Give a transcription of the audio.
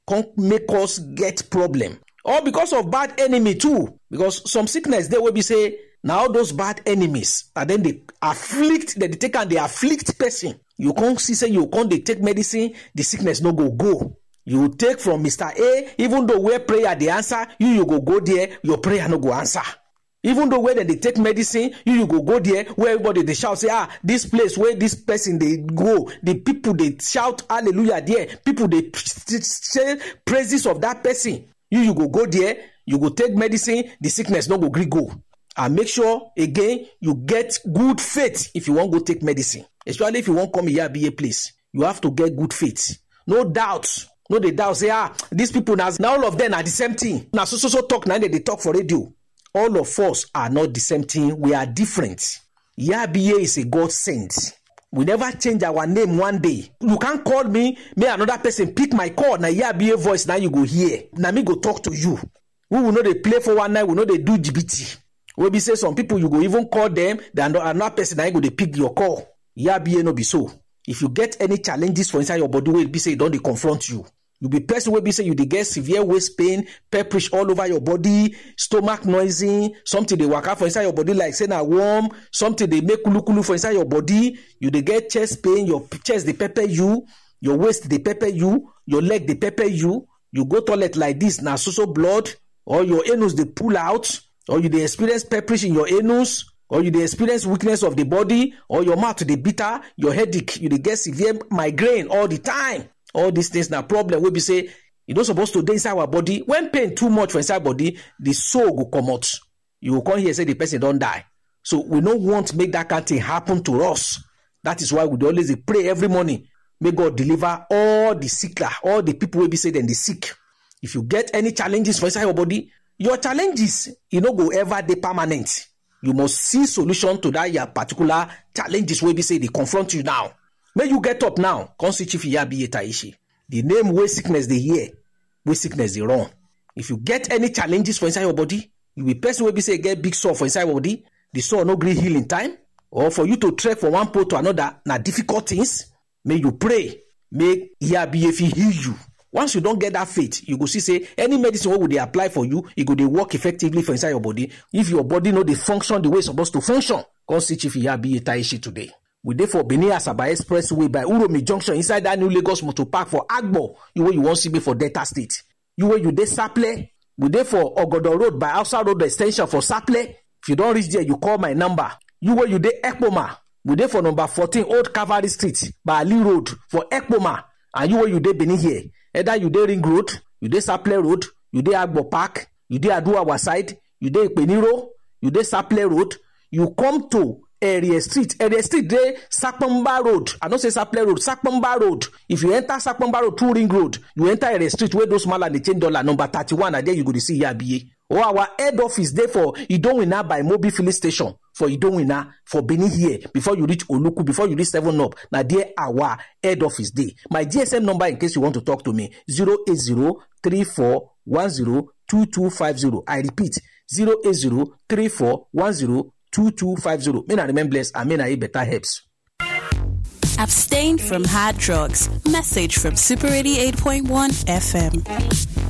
come make us get problem. Or because of bad enemy too. Because some sickness they will be say, now those bad enemies, and then they afflict, they take and they afflict person. You can't see, say you can't they take medicine, the sickness no go. You take from Mr. A, even though where prayer the answer, you go there, your prayer no go answer. Even though where they take medicine, you go there, where everybody they shout, say, this place where this person they go, the people they shout hallelujah there, people they say praises of that person. You go there, you go take medicine, the sickness no go go. And make sure, again, you get good faith if you want to go take medicine. Especially if you want to come here, be a place. You have to get good faith. No doubt. No, they doubt. Say, these people, now all of them are the same thing. Now, so talk, now they talk for radio. All of us are not the same thing. We are different. Yabiye is a God sent. We never change our name one day. You can't call me, may another person pick my call. Now, Yabiye voice, now you go here. Now, me go talk to you. We will know they play for one night. We know they do GBT. We be say some people you go even call them, then another person I go they pick your call. Yabiye no be so. If you get any challenges for inside your body, will be say don't they confront you. You be person will be say you they get severe waist pain, pepperish all over your body, stomach noisy, something they work out for inside your body like say na warm, something they make kulu for inside your body. You they get chest pain, your chest they pepper you, your waist they pepper you, your leg they pepper you. You go toilet like this na so blood, or your anus they pull out. Or you dey experience pepperish in your anus, or you dey experience weakness of the body, or your mouth dey bitter, your headache, you dey get severe migraine all the time. All these things na problem wey be say you don't supposed to dey inside our body. When pain too much for inside body, the soul go come out. You will come here say the person don't die. So we don't want to make that kind of thing happen to us. That is why we always pray every morning. May God deliver all the sick, all the people will be say then the sick. If you get any challenges for inside your body, your challenges, go ever be permanent. You must see solution to that your particular challenges where we say they confront you now. May you get up now. Come see Chief Yabiye Taishi. The name where sickness they hear, where sickness they run. If you get any challenges for inside your body, you will person where we say get big sore for inside your body, the sore no gree heal in time, or for you to trek from one pole to another, na difficult things. May you pray. May Yabiye heal you. Once you don't get that faith, you go see say any medicine what would they apply for you, it go they work effectively for inside your body. If your body know they function the way it's supposed to function, come see Chief Yabiye Taishi today. We dey for Benin Asaba Expressway by Uromi Junction inside that new Lagos Motor Park for Agbo. You where you want to be for Delta State. You where you dey Saple. We dey for Ogodo Road by Outside Road Extension for Saple. If you don't reach there, you call my number. You where you dey Ekpoma. We dey for number 14 Old Cavalry Street by Ali Road for Ekpoma. And you where you dey Benin here. Either you dey Ring Road, you dey Saple Road, you dey Agbo Park, you dey Aduawa side, you dey Peniro, you dey Saple Road. You come to Area Street dey Sakpamba Road. I don't say Saple Road, Sakpamba Road. If you enter Sakpamba Road through Ring Road, you enter Area Street where those mala they change dollar number 31, and there you go to see Yabiye. Or our head office there for Idowina by Mobi Filling Station for Idowina for Benin here before you reach Oluku, before you reach 7 Up. Now there our head office there. My GSM number in case you want to talk to me 08034102250. I repeat 08034102250. May I remain blessed and may I eat better herbs. Abstain from hard drugs. Message from Super 88.1 FM.